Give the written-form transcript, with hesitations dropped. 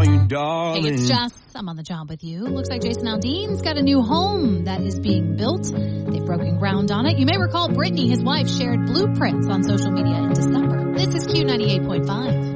call you darling. Hey, it's Jess. I'm on the job with you. Looks like Jason Aldean's got a new home that is being built. They've broken ground on it. You may recall Brittany, his wife, shared blueprints on social media in December. This is Q98.5.